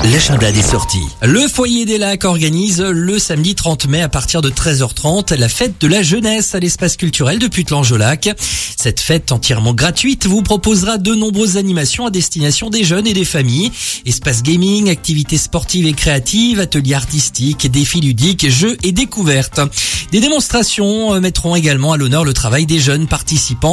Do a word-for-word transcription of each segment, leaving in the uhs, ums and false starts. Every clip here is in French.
l'agenda des sorties. Le Foyer des Lacs organise le samedi trente mai à partir de treize heures trente la fête de la jeunesse à l'espace culturel de Putelange-au-Lac. Cette fête entièrement gratuite vous proposera de nombreuses animations à destination des jeunes et des familles. Espace gaming, activités sportives et créatives, ateliers artistiques, défis ludiques, jeux et découvertes. Des démonstrations mettront également à l'honneur le travail des jeunes participants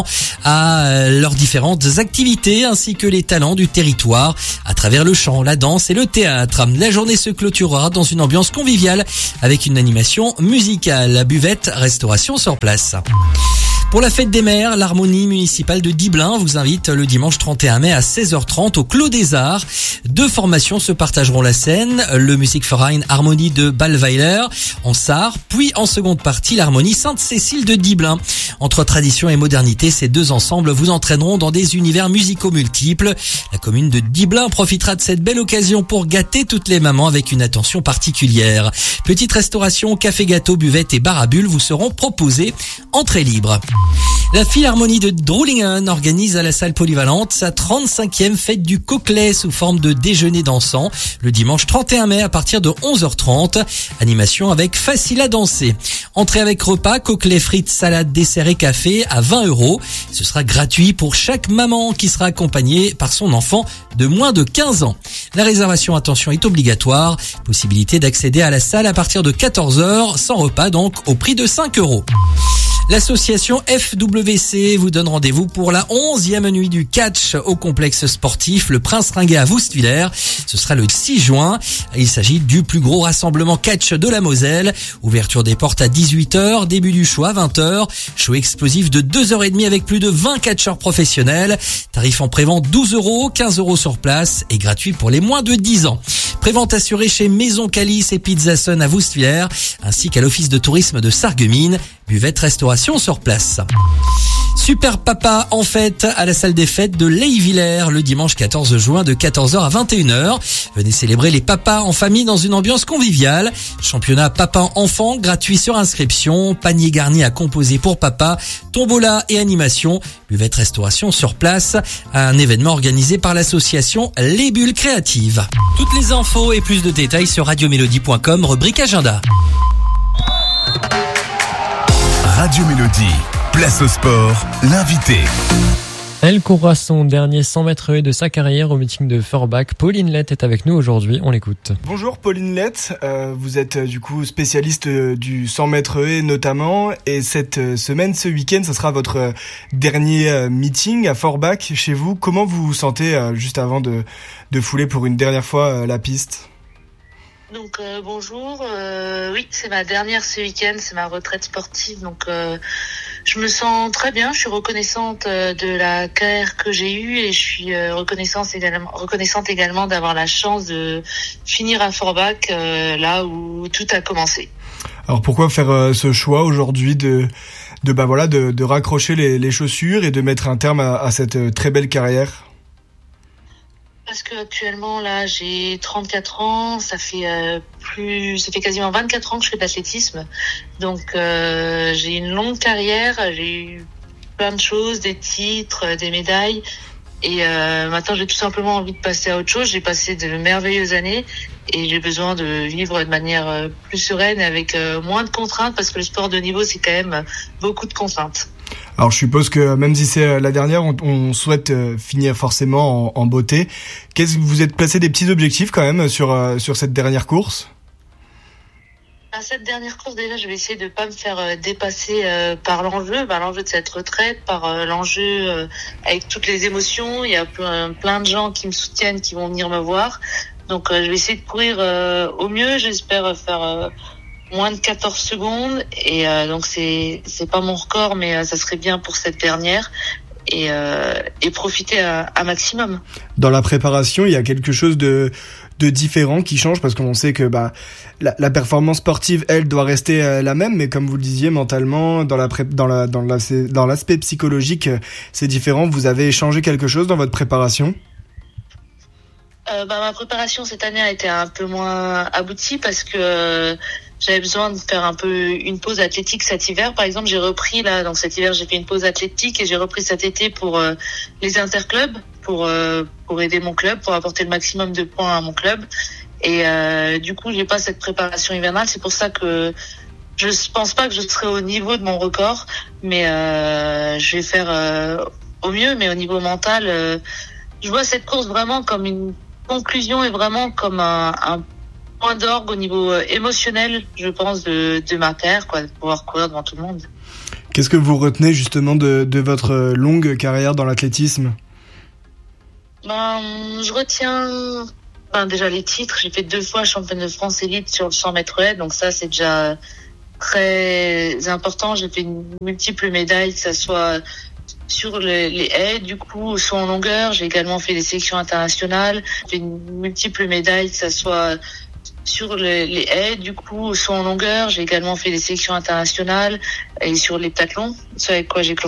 à leurs différentes activités ainsi que les talents du territoire à travers le chant, la danse et le théâtre. La journée se clôturera dans une ambiance conviviale avec une animation musicale, buvette, restauration sur place. Pour la fête des mères, l'harmonie municipale de Dibelin vous invite le dimanche trente et un mai à seize heures trente au Clos des Arts. Deux formations se partageront la scène, le Musikverein Harmonie de Ballweiler en Sarre, puis en seconde partie l'harmonie Sainte-Cécile de Dibelin. Entre tradition et modernité, ces deux ensembles vous entraîneront dans des univers musicaux multiples. La commune de Dibelin profitera de cette belle occasion pour gâter toutes les mamans avec une attention particulière. Petite restauration, café gâteau, buvette et bar à bulles vous seront proposés, entrée libre. La Philharmonie de Droulingen organise à la salle polyvalente sa trente-cinquième fête du Coquelet sous forme de déjeuner dansant le dimanche trente et un mai à partir de onze heures trente. Animation avec Facile à danser. Entrée avec repas, coquelet, frites, salade, dessert et café à vingt euros. Ce sera gratuit pour chaque maman qui sera accompagnée par son enfant de moins de quinze ans. La réservation, attention, est obligatoire. Possibilité d'accéder à la salle à partir de quatorze heures, sans repas donc, au prix de cinq euros. L'association F W C vous donne rendez-vous pour la onzième nuit du catch au complexe sportif Le Prince Ringuet à Woustviller. Ce sera le six juin. Il s'agit du plus gros rassemblement catch de la Moselle. Ouverture des portes à dix-huit heures, début du show à vingt heures. Show explosif de deux heures trente avec plus de vingt catcheurs professionnels. Tarif en prévente douze euros, quinze euros sur place et gratuit pour les moins de dix ans. Prévente assurée chez Maison Calice et Pizza Sun à Woustviller ainsi qu'à l'office de tourisme de Sarreguemines. Buvette, restauration sur place. Super Papa en fête à la salle des fêtes de Leivillers le dimanche quatorze juin de quatorze heures à vingt et une heures. Venez célébrer les papas en famille dans une ambiance conviviale. Championnat papa-enfant gratuit sur inscription, panier garni à composer pour papa, tombola et animation. Buvette, restauration sur place. Un événement organisé par l'association Les Bulles Créatives. Toutes les infos et plus de détails sur radio mélodie point com, rubrique agenda. Radio Mélodie, place au sport, l'invité. Elle courra son dernier cent mètres haies de sa carrière au meeting de Forbach. Pauline Lett est avec nous aujourd'hui, on l'écoute. Bonjour Pauline Lett, euh, vous êtes euh, du coup spécialiste euh, du cent mètres haies notamment, et cette euh, semaine, ce week-end, ce sera votre euh, dernier euh, meeting à Forbach chez vous. Comment vous vous sentez euh, juste avant de, de fouler pour une dernière fois euh, la piste ? Donc euh, bonjour, euh, oui c'est ma dernière ce week-end, c'est ma retraite sportive, donc euh, je me sens très bien, je suis reconnaissante euh, de la carrière que j'ai eue et je suis euh, reconnaissante également, reconnaissante également d'avoir la chance de finir à Forbach, euh, là où tout a commencé. Alors pourquoi faire euh, ce choix aujourd'hui de de bah voilà de, de raccrocher les, les chaussures et de mettre un terme à, à cette euh, très belle carrière ? Parce que actuellement là j'ai trente-quatre ans, ça fait euh, plus, ça fait quasiment vingt-quatre ans que je fais de l'athlétisme, donc euh, j'ai une longue carrière, j'ai eu plein de choses, des titres, des médailles, et euh, maintenant j'ai tout simplement envie de passer à autre chose. J'ai passé de merveilleuses années et j'ai besoin de vivre de manière plus sereine avec euh, moins de contraintes, parce que le sport de haut niveau c'est quand même beaucoup de contraintes. Alors je suppose que même si c'est la dernière, on, on souhaite finir forcément en, en beauté. Qu'est-ce que vous êtes placé des petits objectifs quand même sur sur cette dernière course ? À cette dernière course, déjà, je vais essayer de pas me faire euh, dépasser euh, par l'enjeu, par l'enjeu de cette retraite, par euh, l'enjeu euh, avec toutes les émotions. Il y a plein, plein de gens qui me soutiennent, qui vont venir me voir. Donc euh, je vais essayer de courir euh, au mieux. J'espère faire euh, moins de quatorze secondes, et euh, donc c'est c'est pas mon record, mais euh, ça serait bien pour cette dernière, et euh, et profiter à, à maximum. Dans la préparation, il y a quelque chose de de différent qui change, parce qu'on sait que bah la, la performance sportive, elle, doit rester euh, la même, mais comme vous le disiez, mentalement, dans la pré- dans la dans la dans l'aspect psychologique, c'est différent. Vous avez changé quelque chose dans votre préparation ? Euh, bah, ma préparation cette année a été un peu moins aboutie parce que euh, j'avais besoin de faire un peu une pause athlétique cet hiver. Par exemple, j'ai repris là, donc cet hiver, j'ai fait une pause athlétique et j'ai repris cet été pour euh, les interclubs, pour euh, pour aider mon club, pour apporter le maximum de points à mon club. Et euh, du coup, j'ai pas cette préparation hivernale. C'est pour ça que je pense pas que je serai au niveau de mon record, mais euh, je vais faire euh, au mieux. Mais au niveau mental, euh, je vois cette course vraiment comme une conclusion et vraiment comme un, un point d'orgue au niveau émotionnel, je pense, de, de ma carrière, quoi, de pouvoir courir devant tout le monde. Qu'est-ce que vous retenez justement de, de votre longue carrière dans l'athlétisme ? Ben, je retiens ben, déjà les titres. J'ai fait deux fois championne de France élite sur le cent mètres haies, donc ça c'est déjà très important. J'ai fait une multiple médaille, que ça soit sur les, les haies, du coup, soit en longueur. J'ai également fait des sélections internationales. J'ai fait une multiple médaille, que ça soit sur les, les haies, du coup, soit en longueur. J'ai également fait des sélections internationales et sur les pentathlons, ce avec quoi j'ai